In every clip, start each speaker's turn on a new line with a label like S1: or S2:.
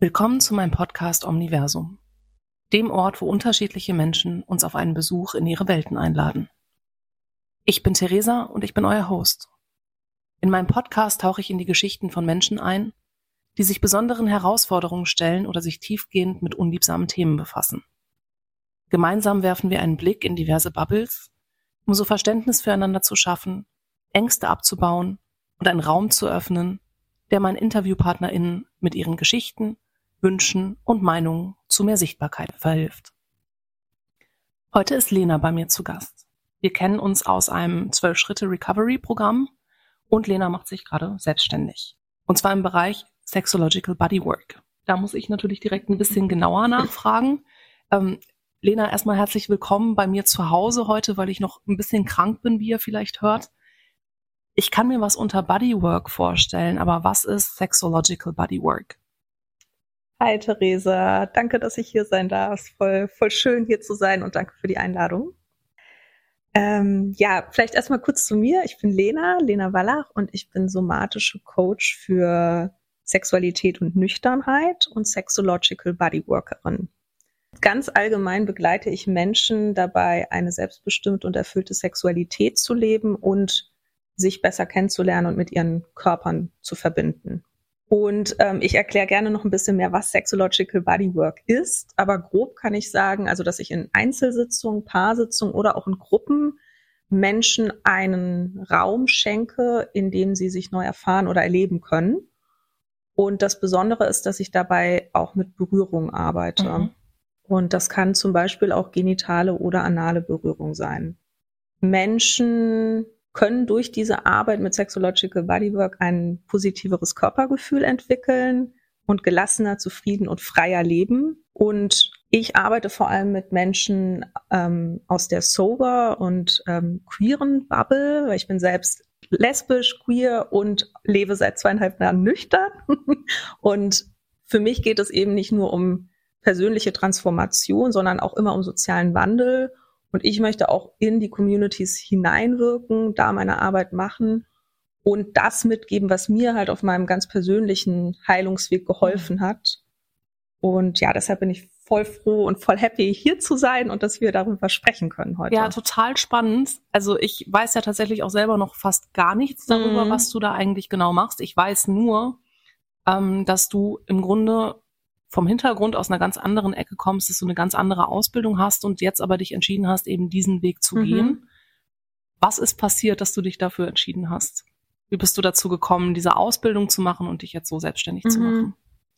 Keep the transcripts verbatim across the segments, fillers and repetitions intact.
S1: Willkommen zu meinem Podcast Omniversum, dem Ort, wo unterschiedliche Menschen uns auf einen Besuch in ihre Welten einladen. Ich bin Theresa und ich bin euer Host. In meinem Podcast tauche ich in die Geschichten von Menschen ein, die sich besonderen Herausforderungen stellen oder sich tiefgehend mit unliebsamen Themen befassen. Gemeinsam werfen wir einen Blick in diverse Bubbles, um so Verständnis füreinander zu schaffen, Ängste abzubauen und einen Raum zu öffnen, der meinen InterviewpartnerInnen mit ihren Geschichten, Wünschen und Meinungen zu mehr Sichtbarkeit verhilft. Heute ist Lena bei mir zu Gast. Wir kennen uns aus einem zwölf-Schritte-Recovery-Programm und Lena macht sich gerade selbstständig. Und zwar im Bereich Sexological Bodywork. Da muss ich natürlich direkt ein bisschen genauer nachfragen. Ähm, Lena, erstmal herzlich willkommen bei mir zu Hause heute, weil ich noch ein bisschen krank bin, wie ihr vielleicht hört. Ich kann mir was unter Bodywork vorstellen, aber was ist Sexological Bodywork?
S2: Hi Theresa, danke, dass ich hier sein darf. Voll, voll schön hier zu sein und danke für die Einladung. Ähm, ja, vielleicht erstmal kurz zu mir. Ich bin Lena, Lena Wallach und ich bin somatische Coach für Sexualität und Nüchternheit und Sexological Bodyworkerin. Ganz allgemein begleite ich Menschen dabei, eine selbstbestimmte und erfüllte Sexualität zu leben und sich besser kennenzulernen und mit ihren Körpern zu verbinden. Und ähm, ich erkläre gerne noch ein bisschen mehr, was Sexological Bodywork ist. Aber grob kann ich sagen, also dass ich in Einzelsitzungen, Paarsitzungen oder auch in Gruppen Menschen einen Raum schenke, in dem sie sich neu erfahren oder erleben können. Und das Besondere ist, dass ich dabei auch mit Berührung arbeite. Mhm. Und das kann zum Beispiel auch genitale oder anale Berührung sein. Menschen können durch diese Arbeit mit Sexological Bodywork ein positiveres Körpergefühl entwickeln und gelassener, zufrieden und freier leben. Und ich arbeite vor allem mit Menschen ähm, aus der sober und ähm, queeren Bubble, weil ich bin selbst lesbisch, queer und lebe seit zweieinhalb Jahren nüchtern. Und für mich geht es eben nicht nur um persönliche Transformation, sondern auch immer um sozialen Wandel. Und ich möchte auch in die Communities hineinwirken, da meine Arbeit machen und das mitgeben, was mir halt auf meinem ganz persönlichen Heilungsweg geholfen hat. Und ja, deshalb bin ich voll froh und voll happy, hier zu sein und dass wir darüber sprechen können heute.
S1: Ja, total spannend. Also ich weiß ja tatsächlich auch selber noch fast gar nichts darüber, mhm. was du da eigentlich genau machst. Ich weiß nur, ähm, dass du im Grunde vom Hintergrund aus einer ganz anderen Ecke kommst, dass du eine ganz andere Ausbildung hast und jetzt aber dich entschieden hast, eben diesen Weg zu mhm. gehen. Was ist passiert, dass du dich dafür entschieden hast? Wie bist du dazu gekommen, diese Ausbildung zu machen und dich jetzt so selbstständig mhm. zu machen?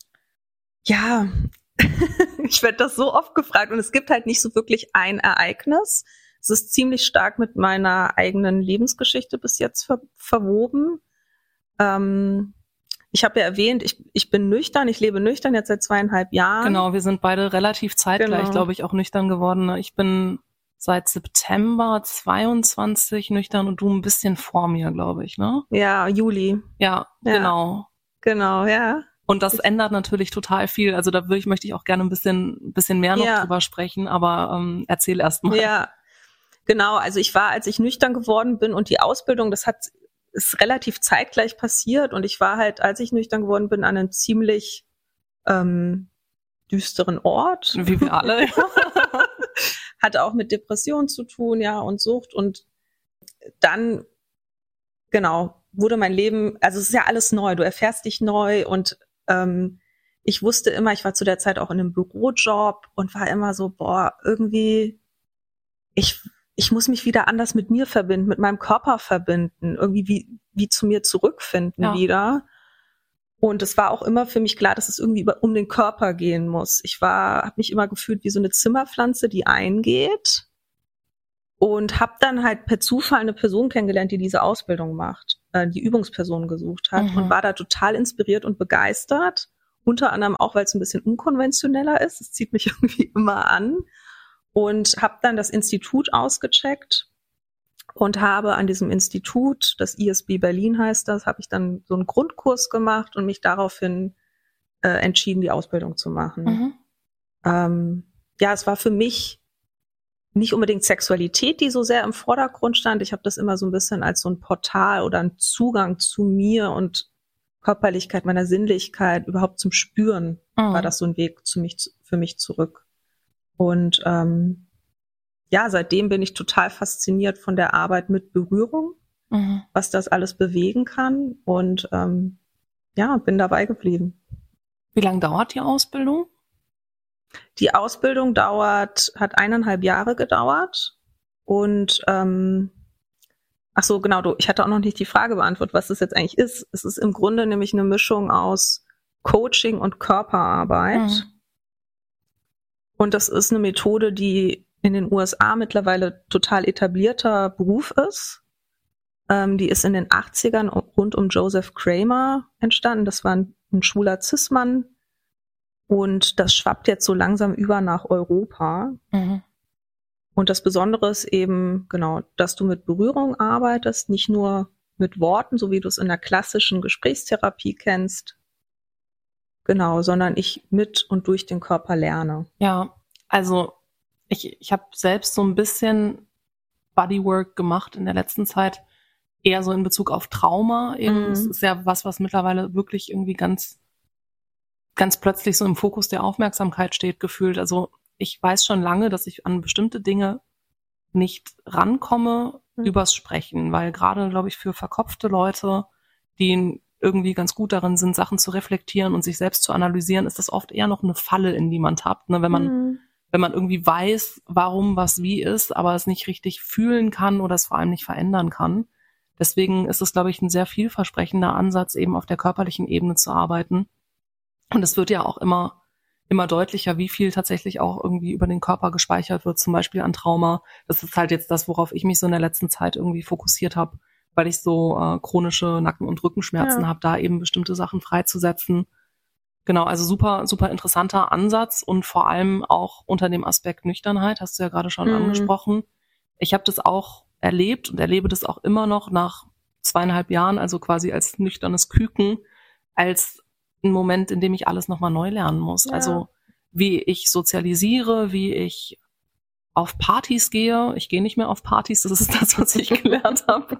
S2: Ja, ich werde das so oft gefragt und es gibt halt nicht so wirklich ein Ereignis. Es ist ziemlich stark mit meiner eigenen Lebensgeschichte bis jetzt ver- verwoben. Ähm, Ich habe ja erwähnt, ich, ich bin nüchtern, ich lebe nüchtern jetzt seit zweieinhalb Jahren.
S1: Genau, wir sind beide relativ zeitgleich, genau. glaube ich, auch nüchtern geworden. Ich bin seit September zweiundzwanzig nüchtern und du ein bisschen vor mir, glaube ich, ne?
S2: Ja, Juli.
S1: Ja, ja, genau.
S2: Genau, ja.
S1: Und das ich, ändert natürlich total viel. Also da will ich, möchte ich auch gerne ein bisschen, ein bisschen mehr noch ja. drüber sprechen, aber ähm, erzähl erst mal.
S2: Ja, genau. Also ich war, als ich nüchtern geworden bin und die Ausbildung, das hat ist relativ zeitgleich passiert und ich war halt, als ich nüchtern geworden bin, an einem ziemlich ähm, düsteren Ort.
S1: Wie wir alle.
S2: Hatte auch mit Depressionen zu tun, ja, und Sucht und dann, genau, wurde mein Leben, also es ist ja alles neu, du erfährst dich neu und ähm, ich wusste immer, ich war zu der Zeit auch in einem Bürojob und war immer so, boah, irgendwie, ich ich muss mich wieder anders mit mir verbinden, mit meinem Körper verbinden, irgendwie wie, wie zu mir zurückfinden ja. wieder. Und es war auch immer für mich klar, dass es irgendwie über, um den Körper gehen muss. Ich war, habe mich immer gefühlt wie so eine Zimmerpflanze, die eingeht und habe dann halt per Zufall eine Person kennengelernt, die diese Ausbildung macht, äh, die Übungsperson gesucht hat mhm. und war da total inspiriert und begeistert. Unter anderem auch, weil es ein bisschen unkonventioneller ist. Es zieht mich irgendwie immer an. Und habe dann das Institut ausgecheckt und habe an diesem Institut, das I S B Berlin heißt das, habe ich dann so einen Grundkurs gemacht und mich daraufhin äh, entschieden, die Ausbildung zu machen. Mhm. Ähm, ja, es war für mich nicht unbedingt Sexualität, die so sehr im Vordergrund stand. Ich habe das immer so ein bisschen als so ein Portal oder ein Zugang zu mir und Körperlichkeit, meiner Sinnlichkeit, überhaupt zum Spüren, mhm. war das so ein Weg zu mich, für mich zurück. Und ähm, ja, seitdem bin ich total fasziniert von der Arbeit mit Berührung, mhm. was das alles bewegen kann und ähm, ja, bin dabei geblieben.
S1: Wie lange dauert die Ausbildung?
S2: Die Ausbildung dauert, hat eineinhalb Jahre gedauert und ähm, ach so, genau, du, ich hatte auch noch nicht die Frage beantwortet, was das jetzt eigentlich ist. Es ist im Grunde nämlich eine Mischung aus Coaching und Körperarbeit. Mhm. Und das ist eine Methode, die in den U S A mittlerweile total etablierter Beruf ist. Ähm, die ist in den achtzigern rund um Joseph Kramer entstanden. Das war ein, ein schwuler Cis-Mann. Und das schwappt jetzt so langsam über nach Europa. Mhm. Und das Besondere ist eben, genau, dass du mit Berührung arbeitest, nicht nur mit Worten, so wie du es in der klassischen Gesprächstherapie kennst. Genau, sondern ich mit und durch den Körper lerne.
S1: Ja, also ich, ich habe selbst so ein bisschen Bodywork gemacht in der letzten Zeit, eher so in Bezug auf Trauma. Eben, mm. Es ist ja was, was mittlerweile wirklich irgendwie ganz, ganz plötzlich so im Fokus der Aufmerksamkeit steht, gefühlt. Also ich weiß schon lange, dass ich an bestimmte Dinge nicht rankomme mhm. übers Sprechen, weil gerade, glaube ich, für verkopfte Leute, die irgendwie ganz gut darin sind, Sachen zu reflektieren und sich selbst zu analysieren, ist das oft eher noch eine Falle, in die man tappt, ne? Wenn man, mhm. wenn man irgendwie weiß, warum was wie ist, aber es nicht richtig fühlen kann oder es vor allem nicht verändern kann. Deswegen ist es, glaube ich, ein sehr vielversprechender Ansatz, eben auf der körperlichen Ebene zu arbeiten. Und es wird ja auch immer immer deutlicher, wie viel tatsächlich auch irgendwie über den Körper gespeichert wird, zum Beispiel an Trauma. Das ist halt jetzt das, worauf ich mich so in der letzten Zeit irgendwie fokussiert habe, weil ich so äh, chronische Nacken- und Rückenschmerzen ja. habe, da eben bestimmte Sachen freizusetzen. Genau, also super, super interessanter Ansatz und vor allem auch unter dem Aspekt Nüchternheit, hast du ja gerade schon mhm. angesprochen. Ich habe das auch erlebt und erlebe das auch immer noch nach zweieinhalb Jahren, also quasi als nüchternes Küken, als ein Moment, in dem ich alles nochmal neu lernen muss. Ja. Also wie ich sozialisiere, wie ich auf Partys gehe. Ich gehe nicht mehr auf Partys, das ist das, was ich gelernt habe.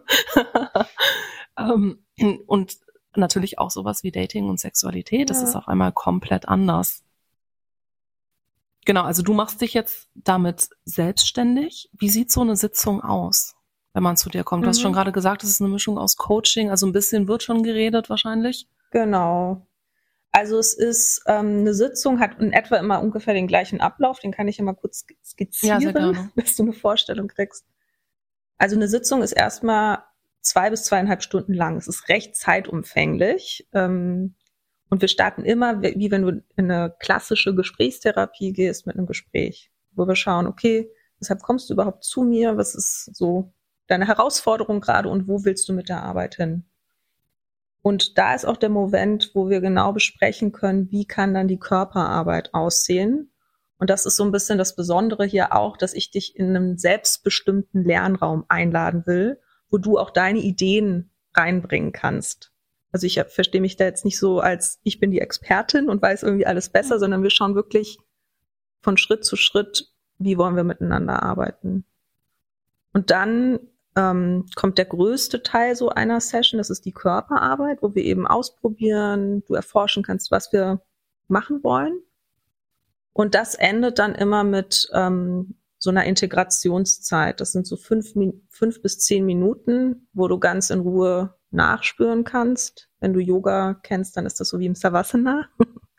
S1: um, und natürlich auch sowas wie Dating und Sexualität. Das ja. ist auf einmal komplett anders. Genau, also du machst dich jetzt damit selbstständig. Wie sieht so eine Sitzung aus, wenn man zu dir kommt? Mhm. Du hast schon gerade gesagt, es ist eine Mischung aus Coaching, also ein bisschen wird schon geredet wahrscheinlich.
S2: Genau. Also es ist ähm, eine Sitzung, hat in etwa immer ungefähr den gleichen Ablauf, den kann ich immer kurz skizzieren, ja, sehr gerne. Dass du eine Vorstellung kriegst. Also eine Sitzung ist erstmal zwei bis zweieinhalb Stunden lang. Es ist recht zeitumfänglich. Ähm, und wir starten immer, wie wenn du in eine klassische Gesprächstherapie gehst, mit einem Gespräch, wo wir schauen, okay, weshalb kommst du überhaupt zu mir? Was ist so deine Herausforderung gerade und wo willst du mit der Arbeit hin? Und da ist auch der Moment, wo wir genau besprechen können, wie kann dann die Körperarbeit aussehen. Und das ist so ein bisschen das Besondere hier auch, dass ich dich in einem selbstbestimmten Lernraum einladen will, wo du auch deine Ideen reinbringen kannst. Also ich verstehe mich da jetzt nicht so als, ich bin die Expertin und weiß irgendwie alles besser, sondern wir schauen wirklich von Schritt zu Schritt, wie wollen wir miteinander arbeiten. Und dann Ähm, kommt der größte Teil so einer Session, das ist die Körperarbeit, wo wir eben ausprobieren, du erforschen kannst, was wir machen wollen. Und das endet dann immer mit ähm, so einer Integrationszeit. Das sind so fünf, fünf bis zehn Minuten, wo du ganz in Ruhe nachspüren kannst. Wenn du Yoga kennst, dann ist das so wie im Savasana.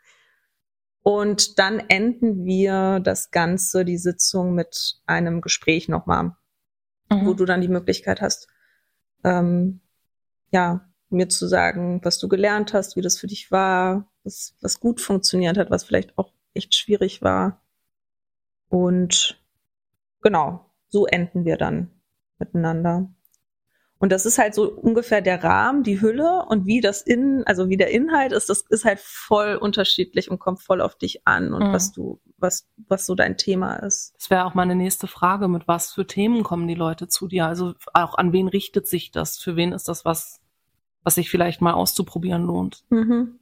S2: Und dann enden wir das Ganze, die Sitzung, mit einem Gespräch nochmal. Mhm. Wo du dann die Möglichkeit hast, ähm, ja, mir zu sagen, was du gelernt hast, wie das für dich war, was, was gut funktioniert hat, was vielleicht auch echt schwierig war. Und genau, so enden wir dann miteinander. Und das ist halt so ungefähr der Rahmen, die Hülle, und wie das in, also wie der Inhalt ist, das ist halt voll unterschiedlich und kommt voll auf dich an und mhm. was du, was, was so dein Thema ist.
S1: Das wäre auch meine nächste Frage, mit was für Themen kommen die Leute zu dir? Also auch an wen richtet sich das? Für wen ist das was, was sich vielleicht mal auszuprobieren lohnt?
S2: Mhm.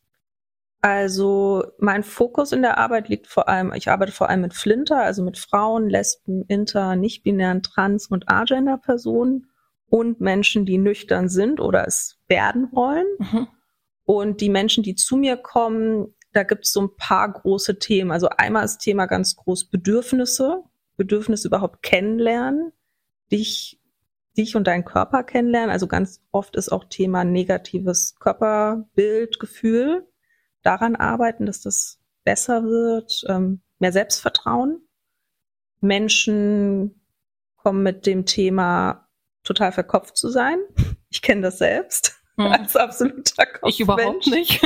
S2: Also mein Fokus in der Arbeit liegt vor allem, ich arbeite vor allem mit Flinter, also mit Frauen, Lesben, Inter, nicht-binären, Trans- und Agender-Personen und Menschen, die nüchtern sind oder es werden wollen. Mhm. Und die Menschen, die zu mir kommen, da gibt es so ein paar große Themen. Also einmal ist Thema ganz groß Bedürfnisse, Bedürfnisse überhaupt kennenlernen, dich, dich und deinen Körper kennenlernen. Also ganz oft ist auch Thema negatives Körperbild, Gefühl. Daran arbeiten, dass das besser wird, ähm, mehr Selbstvertrauen. Menschen kommen mit dem Thema total verkopft zu sein. Ich kenne das selbst. Hm. Als absoluter Kopfmensch.
S1: Ich überhaupt nicht.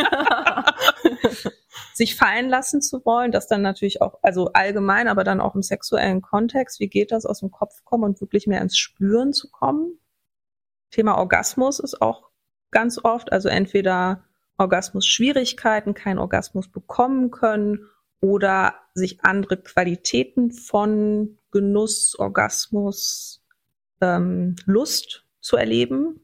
S2: Sich fallen lassen zu wollen, das dann natürlich auch, also allgemein, aber dann auch im sexuellen Kontext. Wie geht das, aus dem Kopf kommen und wirklich mehr ins Spüren zu kommen? Thema Orgasmus ist auch ganz oft, also entweder Orgasmus-Schwierigkeiten, keinen Orgasmus bekommen können oder sich andere Qualitäten von Genuss, Orgasmus, ähm, Lust zu erleben.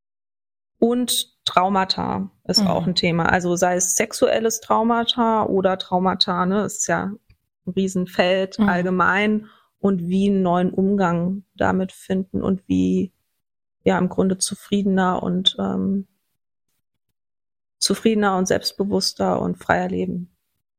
S2: Und Traumata ist mhm. auch ein Thema. Also sei es sexuelles Traumata oder Traumata, ne, ist ja ein Riesenfeld mhm. allgemein, und wie einen neuen Umgang damit finden und wie ja im Grunde zufriedener und ähm, zufriedener und selbstbewusster und freier leben.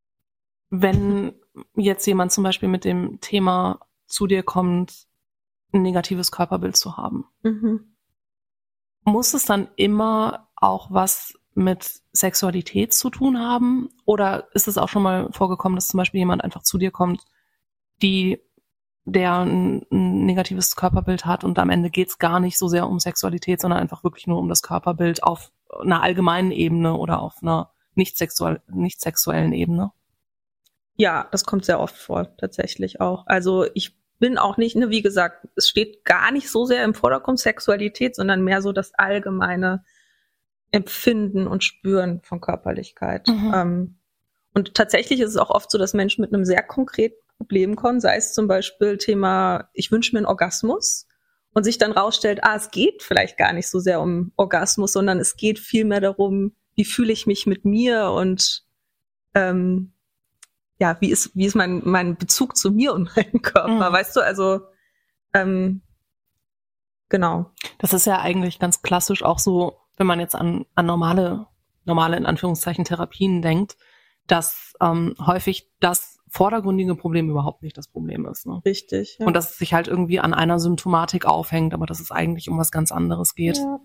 S1: Wenn jetzt jemand zum Beispiel mit dem Thema zu dir kommt, ein negatives Körperbild zu haben, mhm. muss es dann immer auch was mit Sexualität zu tun haben? Oder ist es auch schon mal vorgekommen, dass zum Beispiel jemand einfach zu dir kommt, die, der ein, ein negatives Körperbild hat und am Ende geht es gar nicht so sehr um Sexualität, sondern einfach wirklich nur um das Körperbild auf einer allgemeinen Ebene oder auf einer nicht sexuell, nicht sexuellen Ebene?
S2: Ja, das kommt sehr oft vor, tatsächlich auch. Also ich bin auch nicht, ne, wie gesagt, es steht gar nicht so sehr im Vordergrund Sexualität, sondern mehr so das allgemeine Empfinden und Spüren von Körperlichkeit. Mhm. Ähm, und tatsächlich ist es auch oft so, dass Menschen mit einem sehr konkreten Problem kommen, sei es zum Beispiel Thema, ich wünsche mir einen Orgasmus, und sich dann rausstellt, ah, es geht vielleicht gar nicht so sehr um Orgasmus, sondern es geht vielmehr darum, wie fühle ich mich mit mir und ähm, ja, wie ist, wie ist mein, mein Bezug zu mir und meinem Körper, mhm. weißt du, also, ähm, genau.
S1: Das ist ja eigentlich ganz klassisch auch so, wenn man jetzt an, an normale, normale, in Anführungszeichen, Therapien denkt, dass ähm, häufig das vordergründige Problem überhaupt nicht das Problem ist. Ne?
S2: Richtig, ja.
S1: Und dass es sich halt irgendwie an einer Symptomatik aufhängt, aber dass es eigentlich um was ganz anderes geht.
S2: Ja.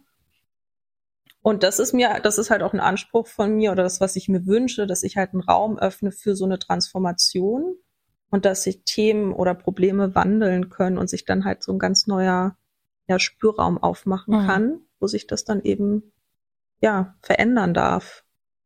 S2: Und das ist mir, das ist halt auch ein Anspruch von mir oder das, was ich mir wünsche, dass ich halt einen Raum öffne für so eine Transformation und dass sich Themen oder Probleme wandeln können und sich dann halt so ein ganz neuer ja, Spürraum aufmachen mhm. kann, wo sich das dann eben ja verändern darf.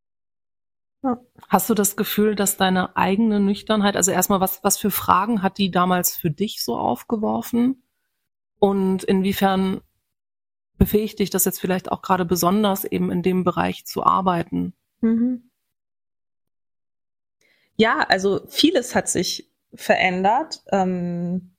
S2: Ja.
S1: Hast du das Gefühl, dass deine eigene Nüchternheit, also erstmal, was, was für Fragen hat die damals für dich so aufgeworfen? Und inwiefern befähigt dich das jetzt vielleicht auch gerade besonders eben in dem Bereich zu arbeiten?
S2: Mhm. Ja, also vieles hat sich verändert. Ähm,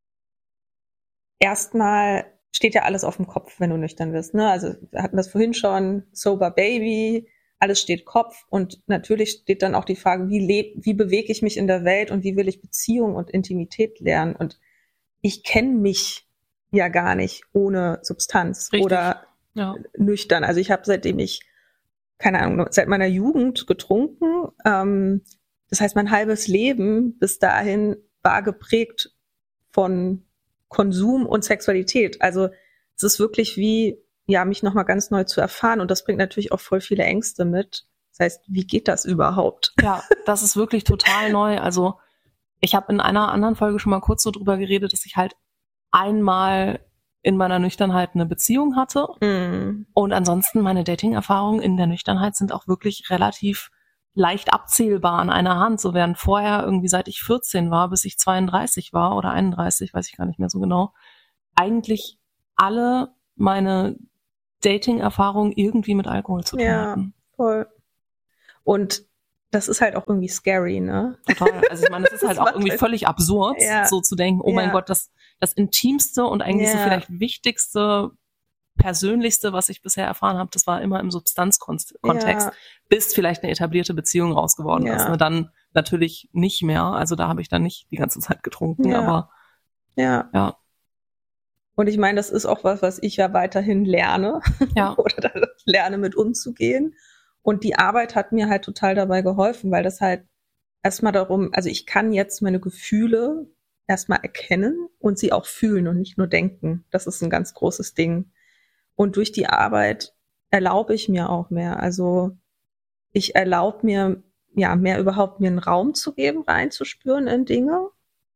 S2: erstmal steht ja alles auf dem Kopf, wenn du nüchtern bist. Ne? Also wir hatten das vorhin schon, Sober Baby, alles steht Kopf, und natürlich steht dann auch die Frage, wie leb, wie bewege ich mich in der Welt und wie will ich Beziehung und Intimität lernen? Und ich kenne mich ja gar nicht ohne Substanz. Richtig. Oder ja. nüchtern. Also ich habe seitdem ich, keine Ahnung, seit meiner Jugend getrunken. Ähm, das heißt, mein halbes Leben bis dahin war geprägt von Konsum und Sexualität. Also es ist wirklich wie, ja, mich nochmal ganz neu zu erfahren. Und das bringt natürlich auch voll viele Ängste mit. Das heißt, wie geht das überhaupt?
S1: Ja, das ist wirklich total neu. Also ich habe in einer anderen Folge schon mal kurz so drüber geredet, dass ich halt einmal in meiner Nüchternheit eine Beziehung hatte. Mm. Und ansonsten meine Dating-Erfahrungen in der Nüchternheit sind auch wirklich relativ leicht abzählbar an einer Hand. So während vorher irgendwie seit ich vierzehn war, bis ich zweiunddreißig war oder einunddreißig, weiß ich gar nicht mehr so genau, eigentlich alle meine Dating-Erfahrungen irgendwie mit Alkohol zu tun
S2: ja,
S1: hatten.
S2: Voll. Und das ist halt auch irgendwie scary, ne?
S1: Total. Also ich meine, es ist halt auch irgendwie völlig absurd, ja. so zu denken, oh ja. mein Gott, das, das Intimste und eigentlich ja. so vielleicht wichtigste, persönlichste, was ich bisher erfahren habe, das war immer im Substanzkontext, ja. bis vielleicht eine etablierte Beziehung raus geworden ja. ist. Ne? Dann natürlich nicht mehr. Also da habe ich dann nicht die ganze Zeit getrunken,
S2: ja.
S1: aber
S2: ja.
S1: ja.
S2: Und ich meine, das ist auch was, was ich ja weiterhin lerne
S1: ja.
S2: oder lerne mit umzugehen. Und die Arbeit hat mir halt total dabei geholfen, weil das halt erstmal darum, also ich kann jetzt meine Gefühle erstmal erkennen und sie auch fühlen und nicht nur denken. Das ist ein ganz großes Ding. Und durch die Arbeit erlaube ich mir auch mehr. Also ich erlaube mir, ja, mehr überhaupt mir einen Raum zu geben, reinzuspüren in Dinge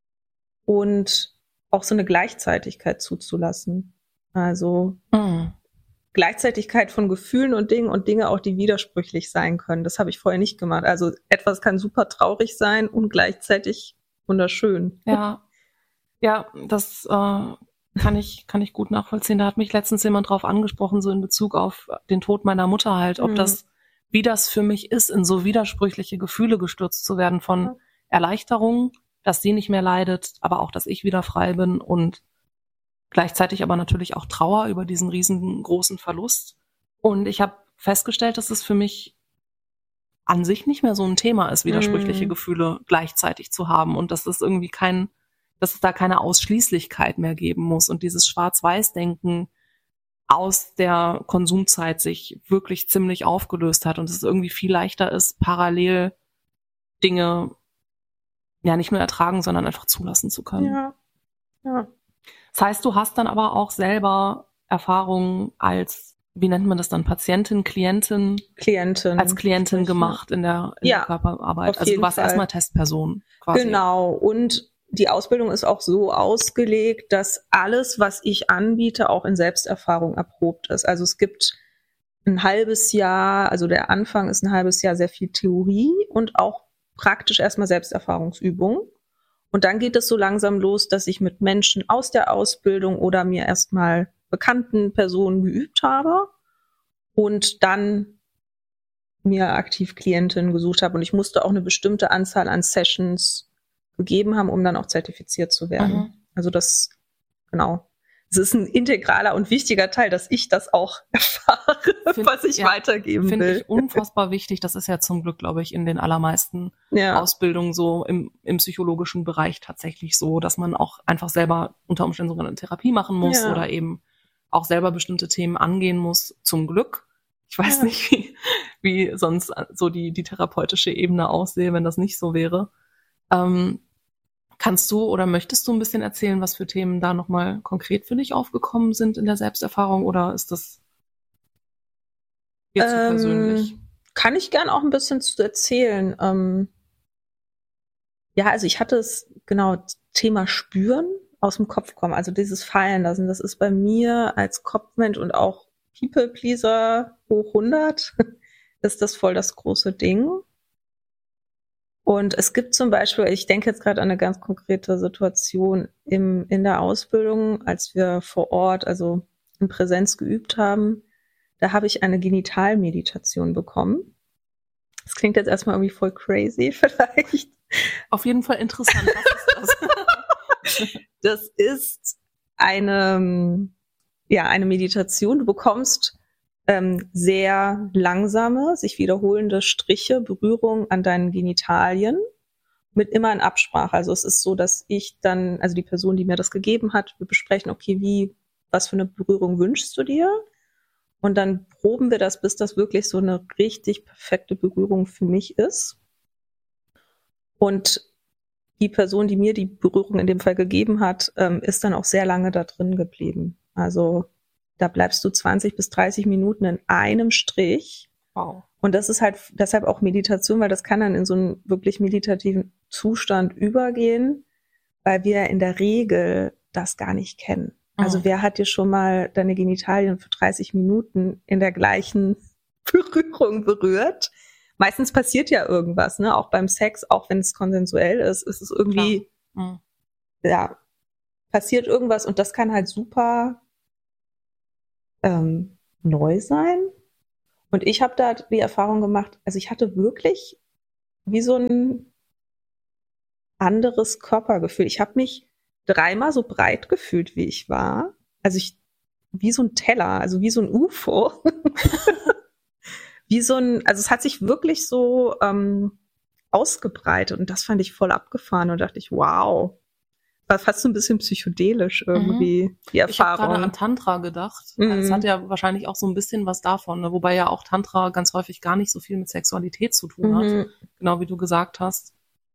S2: und auch so eine Gleichzeitigkeit zuzulassen. Also
S1: Mhm.
S2: Gleichzeitigkeit von Gefühlen und Dingen und Dinge auch, die widersprüchlich sein können. Das habe ich vorher nicht gemacht. Also etwas kann super traurig sein und gleichzeitig wunderschön.
S1: Ja, ja, das äh, kann ich kann ich gut nachvollziehen. Da hat mich letztens jemand drauf angesprochen, so in Bezug auf den Tod meiner Mutter halt, ob
S2: Mhm.
S1: das, wie das für mich ist, in so widersprüchliche Gefühle gestürzt zu werden von
S2: Ja.
S1: Erleichterung, dass sie nicht mehr leidet, aber auch, dass ich wieder frei bin und gleichzeitig aber natürlich auch Trauer über diesen riesengroßen Verlust. Und ich habe festgestellt, dass es für mich an sich nicht mehr so ein Thema ist, widersprüchliche
S2: Mhm.
S1: Gefühle gleichzeitig zu haben und dass es irgendwie kein, dass es da keine Ausschließlichkeit mehr geben muss und dieses Schwarz-Weiß-Denken aus der Konsumzeit sich wirklich ziemlich aufgelöst hat und es irgendwie viel leichter ist, parallel Dinge ja nicht nur ertragen, sondern einfach zulassen zu können.
S2: Ja, ja.
S1: Das heißt, du hast dann aber auch selber Erfahrungen als, wie nennt man das dann, Patientin, Klientin,
S2: Klientin.
S1: als Klientin
S2: Sprich,
S1: gemacht in der, in
S2: Ja,
S1: der Körperarbeit.
S2: auf
S1: Also du
S2: jeden
S1: warst
S2: Fall.
S1: erstmal Testperson quasi.
S2: Genau. Und die Ausbildung ist auch so ausgelegt, dass alles, was ich anbiete, auch in Selbsterfahrung erprobt ist. Also es gibt ein halbes Jahr, also der Anfang ist ein halbes Jahr sehr viel Theorie und auch praktisch erstmal Selbsterfahrungsübung. Und dann geht es so langsam los, dass ich mit Menschen aus der Ausbildung oder mir erstmal bekannten Personen geübt habe und dann mir aktiv Klientinnen gesucht habe. Und ich musste auch eine bestimmte Anzahl an Sessions gegeben haben, um dann auch zertifiziert zu werden.
S1: Mhm.
S2: Also das, genau. Es ist ein integraler und wichtiger Teil, dass ich das auch erfahre,
S1: Find-
S2: was ich
S1: ja,
S2: weitergeben
S1: Finde
S2: will.
S1: ich unfassbar wichtig. Das ist ja zum Glück, glaube ich, in den allermeisten
S2: Ja,
S1: Ausbildungen so im, im psychologischen Bereich tatsächlich so, dass man auch einfach selber unter Umständen sogar eine Therapie machen muss
S2: Ja.
S1: oder eben auch selber bestimmte Themen angehen muss. Zum Glück. Ich weiß
S2: Ja.
S1: nicht, wie, wie sonst so die, die therapeutische Ebene aussehe, wenn das nicht so wäre. Ähm, kannst du oder möchtest du ein bisschen erzählen, was für Themen da nochmal konkret für dich aufgekommen sind in der Selbsterfahrung oder ist das dir zu persönlich?
S2: Ähm, kann ich gern auch ein bisschen zu erzählen. Ähm, ja, also ich hatte es, genau, Thema Spüren aus dem Kopf kommen, also dieses Fallen lassen, das ist bei mir als Kopfmensch und auch People-Pleaser hoch hundert, ist das voll das große Ding. Und es gibt zum Beispiel, ich denke jetzt gerade an eine ganz konkrete Situation im, in der Ausbildung, als wir vor Ort, also in Präsenz geübt haben, da habe ich eine Genitalmeditation bekommen. Das klingt jetzt erstmal irgendwie voll crazy vielleicht.
S1: Auf jeden Fall interessant. Was ist das?
S2: Das ist eine, ja, eine Meditation. Du bekommst ähm, sehr langsame, sich wiederholende Striche, Berührung an deinen Genitalien mit immer in Absprache. Also es ist so, dass ich dann, also die Person, die mir das gegeben hat, wir besprechen, okay, wie, was für eine Berührung wünschst du dir? Und dann proben wir das, bis das wirklich so eine richtig perfekte Berührung für mich ist. Und die Person, die mir die Berührung in dem Fall gegeben hat, ähm, ist dann auch sehr lange da drin geblieben. Also da bleibst du zwanzig bis dreißig Minuten in einem Strich.
S1: Wow.
S2: Und das ist halt deshalb auch Meditation, weil das kann dann in so einen wirklich meditativen Zustand übergehen, weil wir in der Regel das gar nicht kennen. Also
S1: Mhm.
S2: wer hat dir schon mal deine Genitalien für dreißig Minuten in der gleichen Berührung berührt? Meistens passiert ja irgendwas, ne? Auch beim Sex, auch wenn es konsensuell ist, ist es irgendwie,
S1: Mhm.
S2: ja, passiert irgendwas und das kann halt super ähm, neu sein. Und ich habe da die Erfahrung gemacht, also ich hatte wirklich wie so ein anderes Körpergefühl. Ich habe mich dreimal so breit gefühlt, wie ich war. Also ich, wie so ein Teller, also wie so ein U F O. Wie so ein, also es hat sich wirklich so ähm, ausgebreitet und das fand ich voll abgefahren und dachte ich, wow, war fast so ein bisschen psychedelisch irgendwie, mhm. die Erfahrung.
S1: Ich habe gerade an Tantra gedacht. Mhm. Das hat ja wahrscheinlich auch so ein bisschen was davon, ne? Wobei ja auch Tantra ganz häufig gar nicht so viel mit Sexualität zu tun hat, mhm. genau wie du gesagt hast.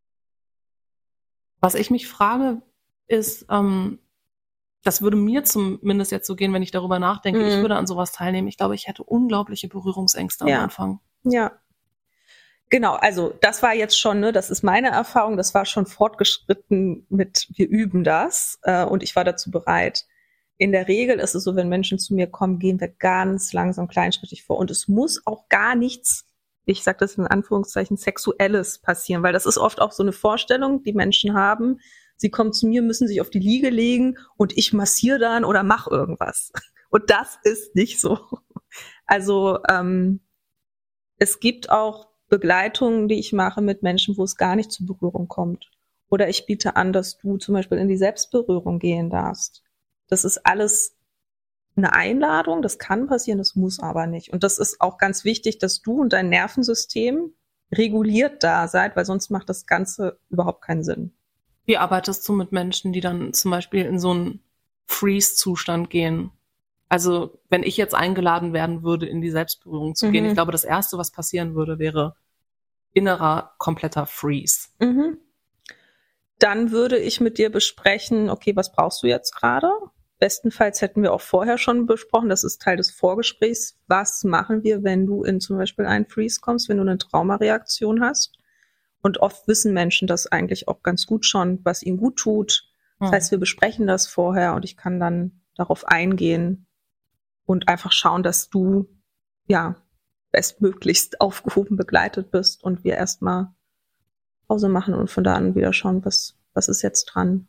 S1: Was ich mich frage, ist, ähm, das würde mir zumindest jetzt so gehen, wenn ich darüber nachdenke, mhm. ich würde an sowas teilnehmen. Ich glaube, ich hätte unglaubliche Berührungsängste
S2: ja.
S1: am Anfang.
S2: Ja. Genau, also das war jetzt schon, ne, das ist meine Erfahrung, das war schon fortgeschritten mit, wir üben das äh, und ich war dazu bereit. In der Regel ist es so, wenn Menschen zu mir kommen, gehen wir ganz langsam kleinschrittig vor und es muss auch gar nichts, ich sage das in Anführungszeichen, Sexuelles passieren, weil das ist oft auch so eine Vorstellung, die Menschen haben. Sie kommen zu mir, müssen sich auf die Liege legen und ich massiere dann oder mache irgendwas. Und das ist nicht so. Also ähm, es gibt auch Begleitungen, die ich mache mit Menschen, wo es gar nicht zur Berührung kommt. Oder ich biete an, dass du zum Beispiel in die Selbstberührung gehen darfst. Das ist alles eine Einladung, das kann passieren, das muss aber nicht. Und das ist auch ganz wichtig, dass du und dein Nervensystem reguliert da seid, weil sonst macht das Ganze überhaupt keinen Sinn.
S1: Wie arbeitest du mit Menschen, die dann zum Beispiel in so einen Freeze-Zustand gehen? Also wenn ich jetzt eingeladen werden würde, in die Selbstberührung zu mhm. gehen, ich glaube, das Erste, was passieren würde, wäre innerer, kompletter Freeze.
S2: Mhm. Dann würde ich mit dir besprechen, okay, was brauchst du jetzt gerade? Bestenfalls hätten wir auch vorher schon besprochen, das ist Teil des Vorgesprächs, was machen wir, wenn du in zum Beispiel einen Freeze kommst, wenn du eine Traumareaktion hast? Und oft wissen Menschen das eigentlich auch ganz gut schon, was ihnen gut tut. Das mhm. heißt, wir besprechen das vorher und ich kann dann darauf eingehen und einfach schauen, dass du ja bestmöglichst aufgehoben begleitet bist und wir erstmal Pause machen und von da an wieder schauen, was, was ist jetzt dran.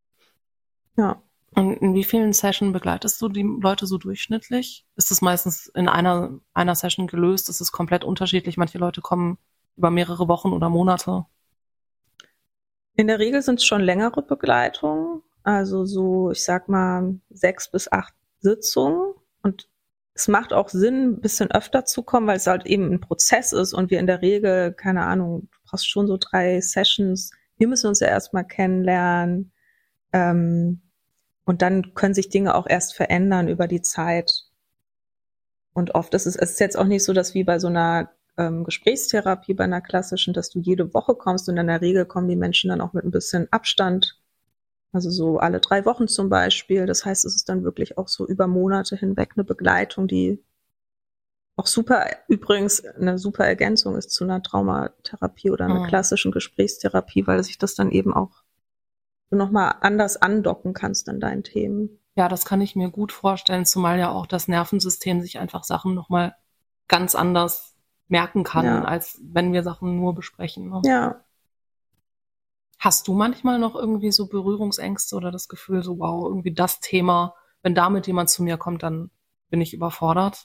S2: Ja.
S1: Und in wie vielen Sessions begleitest du die Leute so durchschnittlich? Ist es meistens in einer, einer Session gelöst? Ist es komplett unterschiedlich? Manche Leute kommen über mehrere Wochen oder Monate.
S2: In der Regel sind es schon längere Begleitungen, also so, ich sag mal, sechs bis acht Sitzungen. Und es macht auch Sinn, ein bisschen öfter zu kommen, weil es halt eben ein Prozess ist und wir in der Regel, keine Ahnung, du brauchst schon so drei Sessions. Wir müssen uns ja erstmal kennenlernen. Ähm, und dann können sich Dinge auch erst verändern über die Zeit. Und oft ist es, es ist jetzt auch nicht so, dass wie bei so einer ähm, Gesprächstherapie, bei einer klassischen, dass du jede Woche kommst und in der Regel kommen die Menschen dann auch mit ein bisschen Abstand. Also so alle drei Wochen zum Beispiel. Das heißt, es ist dann wirklich auch so über Monate hinweg eine Begleitung, die auch super, übrigens eine super Ergänzung ist zu einer Traumatherapie oder einer mhm. klassischen Gesprächstherapie, weil sich das dann eben auch nochmal anders andocken kannst an deinen Themen.
S1: Ja, das kann ich mir gut vorstellen, zumal ja auch das Nervensystem sich einfach Sachen nochmal ganz anders merken kann, ja. als wenn wir Sachen nur besprechen. Ne?
S2: Ja.
S1: Hast du manchmal noch irgendwie so Berührungsängste oder das Gefühl, so wow, irgendwie das Thema, wenn damit jemand zu mir kommt, dann bin ich überfordert?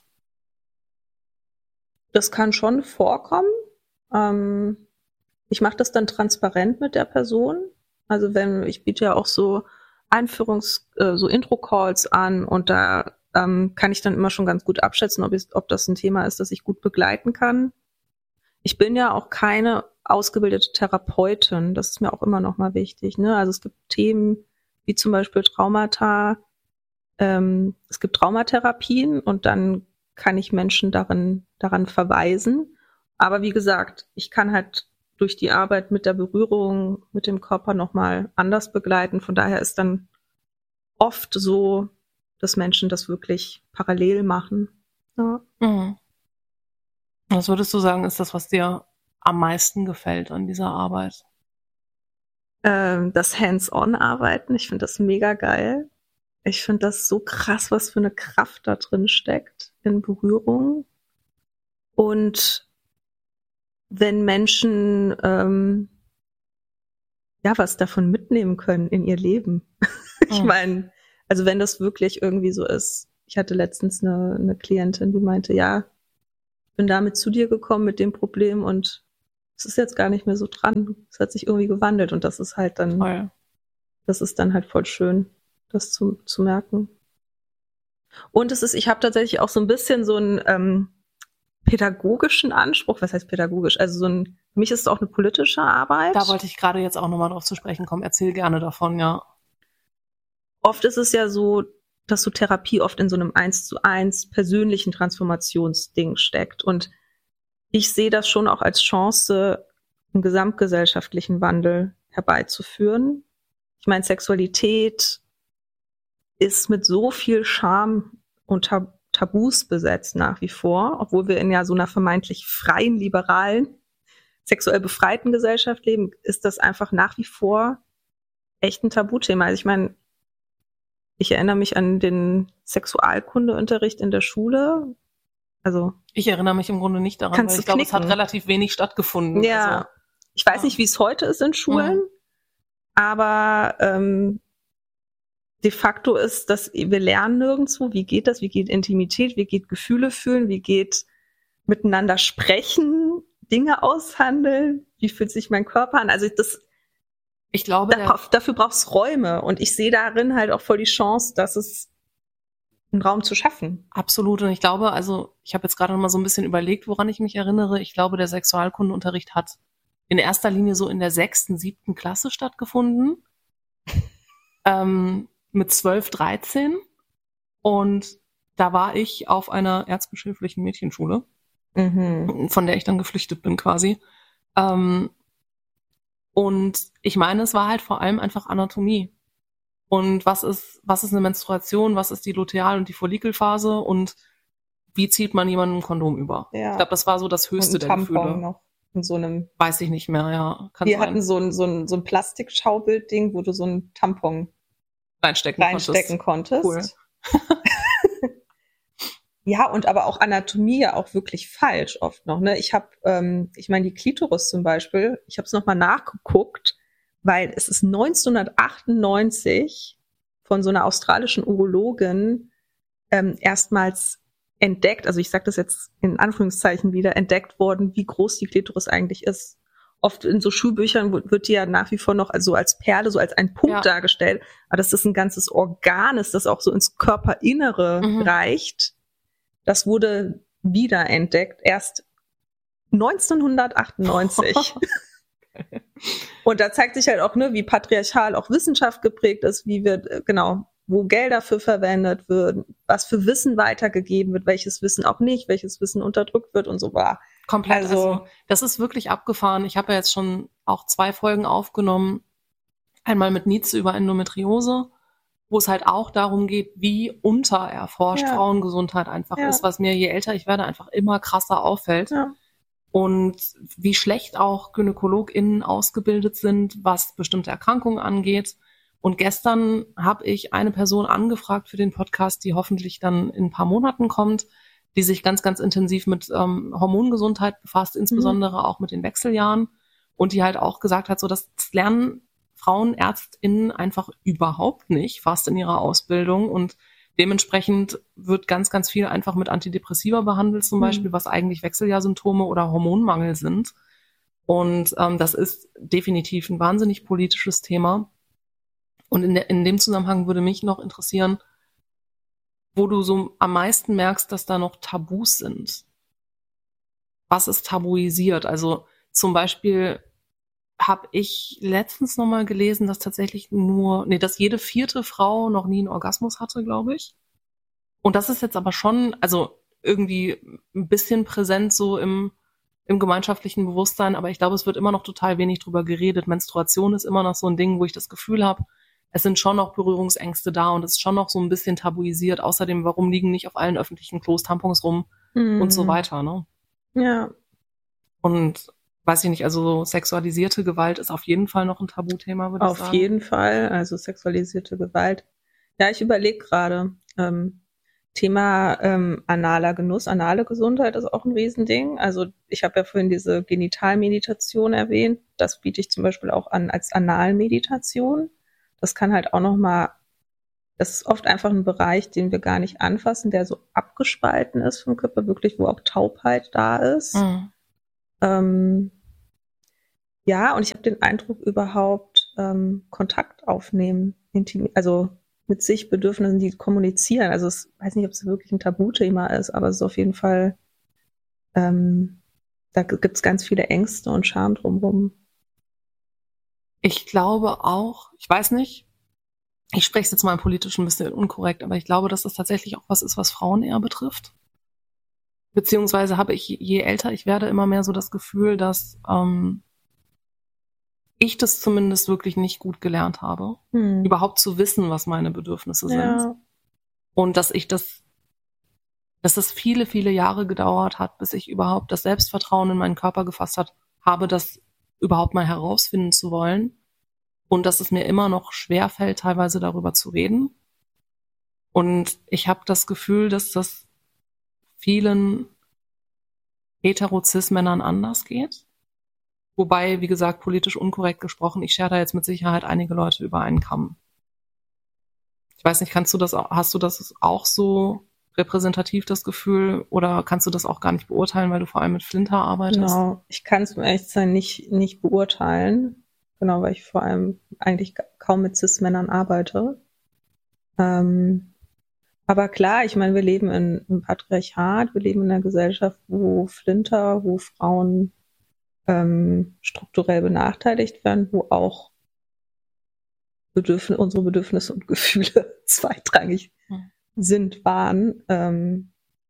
S2: Das kann schon vorkommen. Ähm, ich mache das dann transparent mit der Person. Also wenn, ich biete ja auch so Einführungs-, äh, so Intro-Calls an und da ähm, kann ich dann immer schon ganz gut abschätzen, ob, ich, ob das ein Thema ist, das ich gut begleiten kann. Ich bin ja auch keine ausgebildete Therapeutin, das ist mir auch immer noch mal wichtig. Ne? Also es gibt Themen wie zum Beispiel Traumata, ähm, es gibt Traumatherapien und dann kann ich Menschen darin, daran verweisen. Aber wie gesagt, ich kann halt durch die Arbeit mit der Berührung mit dem Körper nochmal anders begleiten. Von daher ist dann oft so, dass Menschen das wirklich parallel machen. Ja.
S1: Mhm. Was würdest du sagen, ist das, was dir am meisten gefällt an dieser Arbeit?
S2: Ähm, das Hands-on-Arbeiten, ich finde das mega geil. Ich finde das so krass, was für eine Kraft da drin steckt in Berührung. Und wenn Menschen ähm, ja was davon mitnehmen können in ihr Leben. Ich
S1: Mhm.
S2: meine, also wenn das wirklich irgendwie so ist. Ich hatte letztens eine, eine Klientin, die meinte, ja, ich bin damit zu dir gekommen mit dem Problem und es ist jetzt gar nicht mehr so dran. Es hat sich irgendwie gewandelt und das ist halt dann,
S1: Toll.
S2: das ist dann halt voll schön, das zu, zu merken. Und es ist, ich habe tatsächlich auch so ein bisschen so einen ähm, pädagogischen Anspruch. Was heißt pädagogisch? Also so ein, für mich ist es auch eine politische Arbeit.
S1: Da wollte ich gerade jetzt auch nochmal drauf zu sprechen kommen. Erzähl gerne davon, ja.
S2: oft ist es ja so, dass so Therapie oft in so einem eins zu eins persönlichen Transformationsding steckt. Und ich sehe das schon auch als Chance, einen gesamtgesellschaftlichen Wandel herbeizuführen. Ich meine, Sexualität ist mit so viel Scham und Tab- Tabus besetzt nach wie vor, obwohl wir in ja so einer vermeintlich freien, liberalen, sexuell befreiten Gesellschaft leben, ist das einfach nach wie vor echt ein Tabuthema. Also ich meine, ich erinnere mich an den Sexualkundeunterricht in der Schule. Also
S1: ich erinnere mich im Grunde nicht daran, weil ich glaube, es hat relativ wenig stattgefunden.
S2: Ja,
S1: also,
S2: ich weiß
S1: ja.
S2: nicht, wie es heute ist in Schulen, mhm. aber ähm, de facto ist, dass wir lernen nirgendwo, wie geht das, wie geht Intimität, wie geht Gefühle fühlen, wie geht miteinander sprechen, Dinge aushandeln, wie fühlt sich mein Körper an. Also das
S1: Ich glaube,
S2: da, dafür braucht es Räume und ich sehe darin halt auch voll die Chance, dass es einen Raum zu schaffen.
S1: Absolut. Und ich glaube, also ich habe jetzt gerade noch mal so ein bisschen überlegt, woran ich mich erinnere. Ich glaube, der Sexualkundeunterricht hat in erster Linie so in der sechsten, siebten Klasse stattgefunden. ähm, mit zwölf, dreizehn. Und da war ich auf einer erzbischöflichen Mädchenschule, mhm. von der ich dann geflüchtet bin quasi. Ähm, Und ich meine, es war halt vor allem einfach Anatomie. Und was ist, was ist eine Menstruation, was ist die Luteal- und die Follikelphase und wie zieht man jemandem ein Kondom über? Ja. Ich glaube, das war so das Höchste der Gefühle.
S2: Tampon noch in so einem.
S1: Weiß ich nicht mehr, ja.
S2: Kann Wir sein. hatten so ein, so ein, so ein Plastikschaubildding, wo du so ein Tampon
S1: reinstecken,
S2: reinstecken konntest.
S1: konntest.
S2: Cool. Ja, und aber auch Anatomie ja auch wirklich falsch oft noch. Ne? Ich habe, ähm, ich meine, die Klitoris zum Beispiel, ich habe es nochmal nachgeguckt, weil es ist neunzehnhundertachtundneunzig von so einer australischen Urologin ähm, erstmals entdeckt, also ich sage das jetzt in Anführungszeichen wieder, entdeckt worden, wie groß die Klitoris eigentlich ist. Oft in so Schulbüchern wird die ja nach wie vor noch also als Perle, so als ein Punkt ja. dargestellt, aber dass das ein ganzes Organ ist, das auch so ins Körperinnere mhm. reicht. Das wurde wiederentdeckt, erst neunzehnhundertachtundneunzig. Und da zeigt sich halt auch, ne, wie patriarchal auch Wissenschaft geprägt ist, wie wir, genau, wo Gelder für verwendet werden, was für Wissen weitergegeben wird, welches Wissen auch nicht, welches Wissen unterdrückt wird und so war.
S1: Komplett. Also, also das ist wirklich abgefahren. Ich habe ja jetzt schon auch zwei Folgen aufgenommen. Einmal mit Nietzsche über Endometriose, wo es halt auch darum geht, wie untererforscht ja. Frauengesundheit einfach ja. ist, was mir, je älter ich werde, einfach immer krasser auffällt. Ja. Und wie schlecht auch GynäkologInnen ausgebildet sind, was bestimmte Erkrankungen angeht. Und gestern habe ich eine Person angefragt für den Podcast, die hoffentlich dann in ein paar Monaten kommt, die sich ganz, ganz intensiv mit ähm, Hormongesundheit befasst, insbesondere mhm. auch mit den Wechseljahren. Und die halt auch gesagt hat, so das lernen FrauenärztInnen einfach überhaupt nicht, fast in ihrer Ausbildung. Und dementsprechend wird ganz, ganz viel einfach mit Antidepressiva behandelt, zum mhm. Beispiel, was eigentlich Wechseljahrsymptome oder Hormonmangel sind. Und ähm, das ist definitiv ein wahnsinnig politisches Thema. Und in, der, in dem Zusammenhang würde mich noch interessieren, wo du so am meisten merkst, dass da noch Tabus sind. Was ist tabuisiert? Also zum Beispiel habe ich letztens nochmal gelesen, dass tatsächlich nur, nee, dass jede vierte Frau noch nie einen Orgasmus hatte, glaube ich. Und das ist jetzt aber schon, also irgendwie ein bisschen präsent so im, im gemeinschaftlichen Bewusstsein, aber ich glaube, es wird immer noch total wenig drüber geredet. Menstruation ist immer noch so ein Ding, wo ich das Gefühl habe, es sind schon noch Berührungsängste da und es ist schon noch so ein bisschen tabuisiert. Außerdem, warum liegen nicht auf allen öffentlichen Klos Tampons rum mhm. und so weiter, ne?
S2: Ja.
S1: Und weiß ich nicht, also sexualisierte Gewalt ist auf jeden Fall noch ein Tabuthema, würde ich
S2: auf
S1: sagen.
S2: Auf jeden Fall, also sexualisierte Gewalt. Ja, ich überlege gerade, ähm, Thema ähm, analer Genuss, anale Gesundheit ist auch ein Riesending. Also ich habe ja vorhin diese Genitalmeditation erwähnt. Das biete ich zum Beispiel auch an als Analmeditation. Das kann halt auch nochmal, das ist oft einfach ein Bereich, den wir gar nicht anfassen, der so abgespalten ist vom Körper, wirklich, wo auch Taubheit da ist. Mhm. Ähm, ja, und ich habe den Eindruck, überhaupt ähm, Kontakt aufnehmen, intim, also mit sich Bedürfnissen, die kommunizieren. Also ich weiß nicht, ob es wirklich ein Tabuthema ist, aber es ist auf jeden Fall, ähm, da gibt es ganz viele Ängste und Scham drumherum.
S1: Ich glaube auch, ich weiß nicht, ich spreche es jetzt mal politisch ein bisschen unkorrekt, aber ich glaube, dass das tatsächlich auch was ist, was Frauen eher betrifft. Beziehungsweise habe ich, je älter ich werde, immer mehr so das Gefühl, dass ähm, ich das zumindest wirklich nicht gut gelernt habe, hm. überhaupt zu wissen, was meine Bedürfnisse ja. sind. Und dass ich das, dass das viele, viele Jahre gedauert hat, bis ich überhaupt das Selbstvertrauen in meinen Körper gefasst hat, habe, das überhaupt mal herausfinden zu wollen. Und dass es mir immer noch schwerfällt, teilweise darüber zu reden. Und ich habe das Gefühl, dass das vielen hetero-cis-Männern anders geht. Wobei, wie gesagt, politisch unkorrekt gesprochen, ich schere da jetzt mit Sicherheit einige Leute über einen Kamm. Ich weiß nicht, kannst du das, hast du das auch so repräsentativ, das Gefühl, oder kannst du das auch gar nicht beurteilen, weil du vor allem mit Flinter arbeitest?
S2: Genau, ich kann es, um ehrlich zu sein, nicht, nicht beurteilen. Genau, weil ich vor allem eigentlich kaum mit Cis-Männern arbeite. Ähm, aber klar, ich meine, wir leben in, im Patriarchat, wir leben in einer Gesellschaft, wo Flinter, wo Frauen ähm, strukturell benachteiligt werden, wo auch Bedürfnisse, unsere Bedürfnisse und Gefühle zweitrangig hm. sind, waren. Ähm,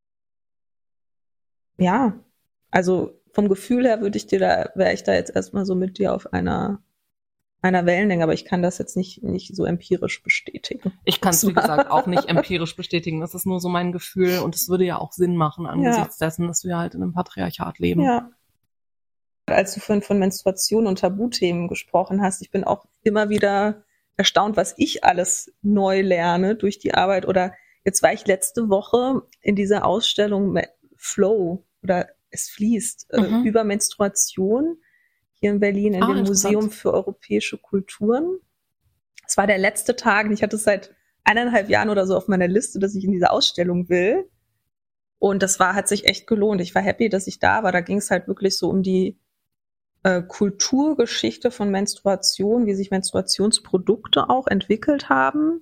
S2: ja, also vom Gefühl her würde ich dir da, wäre ich da jetzt erstmal so mit dir auf einer einer Wellenlänge, aber ich kann das jetzt nicht, nicht so empirisch bestätigen.
S1: Ich kann es, wie gesagt, auch nicht empirisch bestätigen. Das ist nur so mein Gefühl und es würde ja auch Sinn machen angesichts ja. dessen, dass wir halt in einem Patriarchat leben.
S2: Ja. Als du vorhin von Menstruation und Tabuthemen gesprochen hast, ich bin auch immer wieder erstaunt, was ich alles neu lerne durch die Arbeit. Oder jetzt war ich letzte Woche in dieser Ausstellung Flow oder Es fließt mhm. äh, über Menstruation hier in Berlin in ah, dem Museum für europäische Kulturen. Es war der letzte Tag und ich hatte es seit eineinhalb Jahren oder so auf meiner Liste, dass ich in diese Ausstellung will. Und das war, hat sich echt gelohnt. Ich war happy, dass ich da war. Da ging es halt wirklich so um die äh, Kulturgeschichte von Menstruation, wie sich Menstruationsprodukte auch entwickelt haben.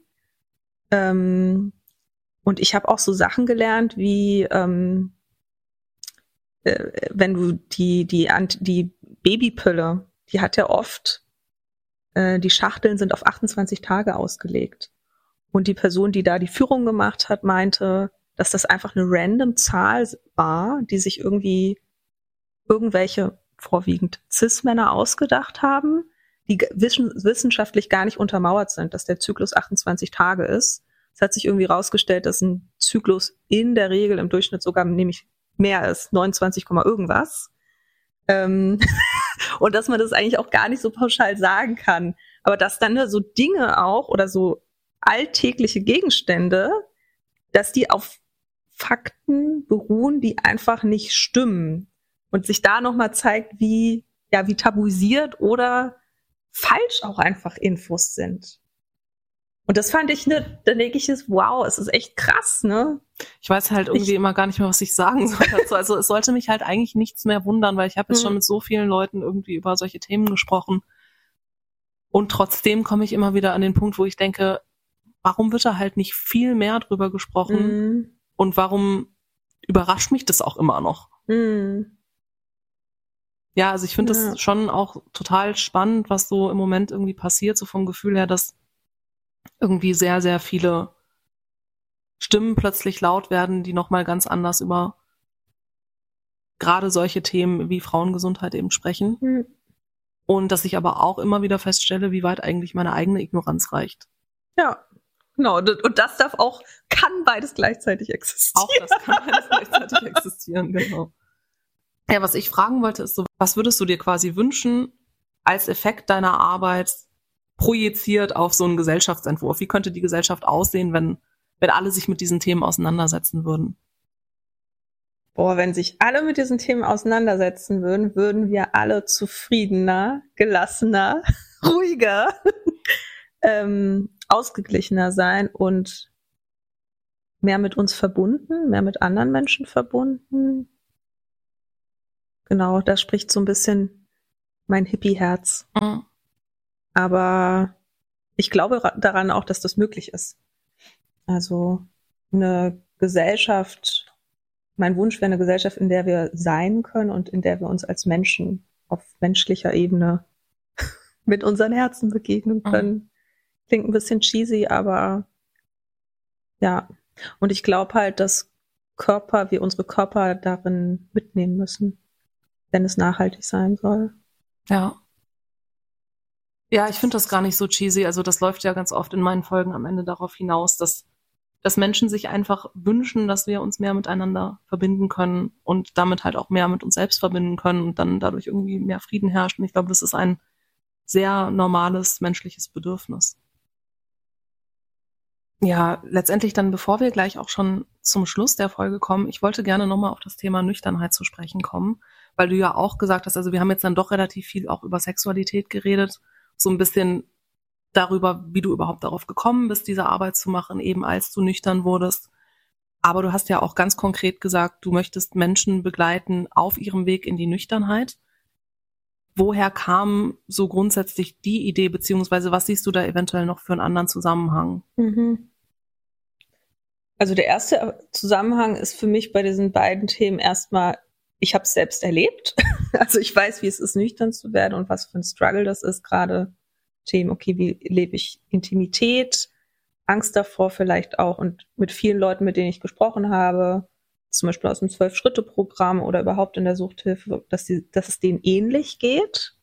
S2: Ähm, und ich habe auch so Sachen gelernt, wie ähm, äh, wenn du die, die, die Babypille, die hat ja oft, äh, die Schachteln sind auf achtundzwanzig Tage ausgelegt. Und die Person, die da die Führung gemacht hat, meinte, dass das einfach eine random Zahl war, die sich irgendwie irgendwelche, vorwiegend Cis-Männer ausgedacht haben, die wissenschaftlich gar nicht untermauert sind, dass der Zyklus achtundzwanzig Tage ist. Es hat sich irgendwie rausgestellt, dass ein Zyklus in der Regel im Durchschnitt sogar nämlich mehr ist, neunundzwanzig, irgendwas. Ähm und dass man das eigentlich auch gar nicht so pauschal sagen kann. Aber dass dann so Dinge auch oder so alltägliche Gegenstände, dass die auf Fakten beruhen, die einfach nicht stimmen. Und sich da nochmal zeigt, wie, ja, wie tabuisiert oder falsch auch einfach Infos sind. Und das fand ich, ne, da denke ich, ist, wow, es ist echt krass, ne?
S1: Ich weiß halt irgendwie ich, immer gar nicht mehr, was ich sagen soll dazu. Also es sollte mich halt eigentlich nichts mehr wundern, weil ich habe jetzt schon mit so vielen Leuten irgendwie über solche Themen gesprochen. Und trotzdem komme ich immer wieder an den Punkt, wo ich denke, warum wird da halt nicht viel mehr drüber gesprochen? Mm. Und warum überrascht mich das auch immer noch? Mm. Ja, also ich finde ja. das schon auch total spannend, was so im Moment irgendwie passiert, so vom Gefühl her, dass irgendwie sehr, sehr viele Stimmen plötzlich laut werden, die nochmal ganz anders über gerade solche Themen wie Frauengesundheit eben sprechen. Mhm. Und dass ich aber auch immer wieder feststelle, wie weit eigentlich meine eigene Ignoranz reicht.
S2: Ja, genau. Und das darf auch, kann beides gleichzeitig existieren.
S1: Auch das kann beides gleichzeitig existieren, genau. Ja, was ich fragen wollte, ist so, was würdest du dir quasi wünschen als Effekt deiner Arbeit projiziert auf so einen Gesellschaftsentwurf? Wie könnte die Gesellschaft aussehen, wenn, wenn alle sich mit diesen Themen auseinandersetzen würden?
S2: Boah, wenn sich alle mit diesen Themen auseinandersetzen würden, würden wir alle zufriedener, gelassener, ruhiger, ähm, ausgeglichener sein und mehr mit uns verbunden, mehr mit anderen Menschen verbunden. Genau, da spricht so ein bisschen mein Hippie-Herz. Mhm. Aber ich glaube daran auch, dass das möglich ist. Also eine Gesellschaft, mein Wunsch wäre eine Gesellschaft, in der wir sein können und in der wir uns als Menschen auf menschlicher Ebene mit unseren Herzen begegnen können. Mhm. Klingt ein bisschen cheesy, aber ja. Und ich glaube halt, dass Körper, wir unsere Körper darin mitnehmen müssen, wenn es nachhaltig sein soll.
S1: Ja. Ja, ich finde das gar nicht so cheesy. Also das läuft ja ganz oft in meinen Folgen am Ende darauf hinaus, dass, dass Menschen sich einfach wünschen, dass wir uns mehr miteinander verbinden können und damit halt auch mehr mit uns selbst verbinden können und dann dadurch irgendwie mehr Frieden herrscht. Und ich glaube, das ist ein sehr normales menschliches Bedürfnis. Ja, letztendlich dann, bevor wir gleich auch schon zum Schluss der Folge kommen, ich wollte gerne nochmal auf das Thema Nüchternheit zu sprechen kommen, weil du ja auch gesagt hast, also wir haben jetzt dann doch relativ viel auch über Sexualität geredet, so ein bisschen darüber, wie du überhaupt darauf gekommen bist, diese Arbeit zu machen, eben als du nüchtern wurdest. Aber du hast ja auch ganz konkret gesagt, du möchtest Menschen begleiten auf ihrem Weg in die Nüchternheit. Woher kam so grundsätzlich die Idee, beziehungsweise was siehst du da eventuell noch für einen anderen Zusammenhang?
S2: Mhm. Also der erste Zusammenhang ist für mich bei diesen beiden Themen erstmal, ich habe es selbst erlebt. Also ich weiß, wie es ist, nüchtern zu werden und was für ein Struggle das ist. Gerade Themen, okay, wie lebe ich Intimität, Angst davor vielleicht auch. Und mit vielen Leuten, mit denen ich gesprochen habe, zum Beispiel aus dem Zwölf-Schritte-Programm oder überhaupt in der Suchthilfe, dass, die, dass es denen ähnlich geht.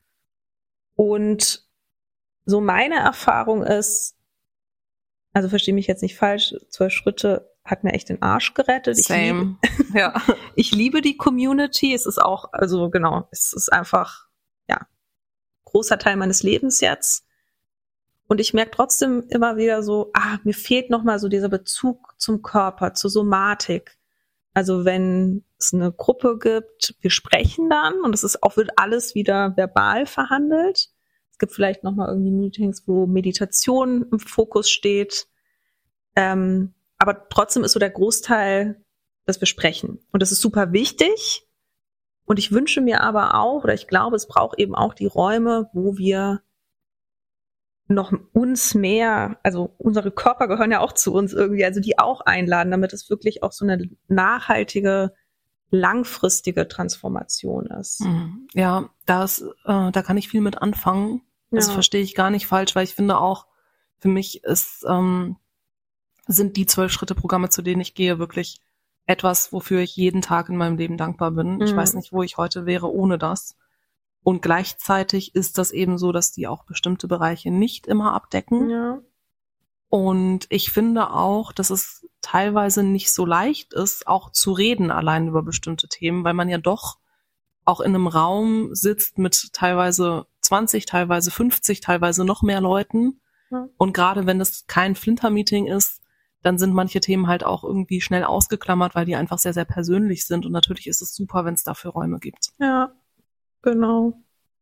S2: Und so meine Erfahrung ist, also verstehe mich jetzt nicht falsch, Zwölf Schritte hat mir echt den Arsch gerettet. Ich
S1: Same.
S2: liebe,
S1: Ja.
S2: ich liebe die Community. Es ist auch, also genau, es ist einfach, ja, großer Teil meines Lebens jetzt. Und ich merke trotzdem immer wieder so, ah, mir fehlt nochmal so dieser Bezug zum Körper, zur Somatik. Also wenn es eine Gruppe gibt, wir sprechen dann und es ist auch, wird alles wieder verbal verhandelt. Es gibt vielleicht nochmal irgendwie Meetings, wo Meditation im Fokus steht. Ähm, aber trotzdem ist so der Großteil, dass wir sprechen. Und das ist super wichtig. Und ich wünsche mir aber auch, oder ich glaube, es braucht eben auch die Räume, wo wir noch uns mehr, also unsere Körper gehören ja auch zu uns irgendwie, also die auch einladen, damit es wirklich auch so eine nachhaltige, langfristige Transformation ist.
S1: Ja, das, äh, da kann ich viel mit anfangen. Das
S2: Ja.
S1: verstehe ich gar nicht falsch, weil ich finde auch, für mich ist, ähm, sind die Zwölf-Schritte-Programme, zu denen ich gehe, wirklich etwas, wofür ich jeden Tag in meinem Leben dankbar bin. Mhm. Ich weiß nicht, wo ich heute wäre ohne das. Und gleichzeitig ist das eben so, dass die auch bestimmte Bereiche nicht immer abdecken.
S2: Ja.
S1: Und ich finde auch, dass es teilweise nicht so leicht ist, auch zu reden allein über bestimmte Themen, weil man ja doch auch in einem Raum sitzt mit teilweise zwanzig, teilweise fünfzig, teilweise noch mehr Leuten. Ja. Und gerade wenn es kein Flinter-Meeting ist, dann sind manche Themen halt auch irgendwie schnell ausgeklammert, weil die einfach sehr, sehr persönlich sind. Und natürlich ist es super, wenn es dafür Räume gibt.
S2: Ja, genau.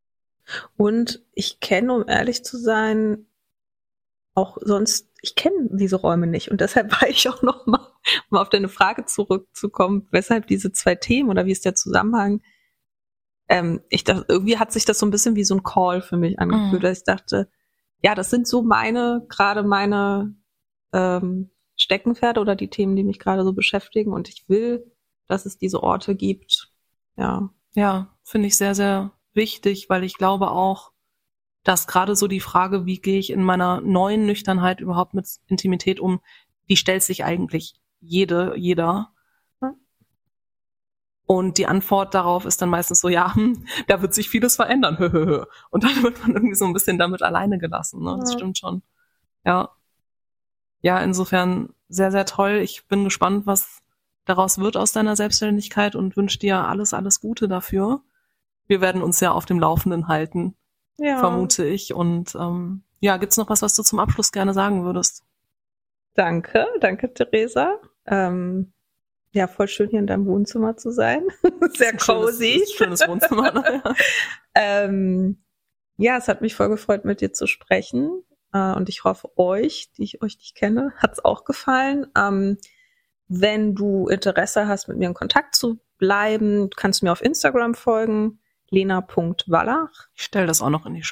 S2: Und ich kenne, um ehrlich zu sein, auch sonst, ich kenne diese Räume nicht. Und deshalb war ich auch noch mal, um auf deine Frage zurückzukommen, weshalb diese zwei Themen oder wie ist der Zusammenhang? Ähm, ich dachte, irgendwie hat sich das so ein bisschen wie so ein Call für mich angefühlt, mhm. dass ich dachte, ja, das sind so meine, gerade meine ähm, Steckenpferde oder die Themen, die mich gerade so beschäftigen. Und ich will, dass es diese Orte gibt. Ja.
S1: Ja, finde ich sehr, sehr wichtig, weil ich glaube auch, dass gerade so die Frage, wie gehe ich in meiner neuen Nüchternheit überhaupt mit Intimität um, die stellt sich eigentlich jede, jeder.
S2: Ja.
S1: Und die Antwort darauf ist dann meistens so, ja, hm, da wird sich vieles verändern. Und dann wird man irgendwie so ein bisschen damit alleine gelassen. Ne? Das ja. stimmt schon. Ja. Ja, insofern sehr, sehr toll. Ich bin gespannt, was daraus wird aus deiner Selbstständigkeit und wünsche dir alles, alles Gute dafür. Wir werden uns ja auf dem Laufenden halten, ja. vermute ich. Und ähm, ja, gibt's noch was, was du zum Abschluss gerne sagen würdest?
S2: Danke, danke, Theresa. Ähm, ja, voll schön hier in deinem Wohnzimmer zu sein. Sehr cozy.
S1: Schönes, schönes Wohnzimmer. Ne? Ja.
S2: ähm, ja, es hat mich voll gefreut, mit dir zu sprechen. Äh, und ich hoffe, euch, die ich euch nicht kenne, hat's auch gefallen. Ähm, wenn du Interesse hast, mit mir in Kontakt zu bleiben, kannst du mir auf Instagram folgen. lena punkt wallach.
S1: Ich stelle das auch noch in die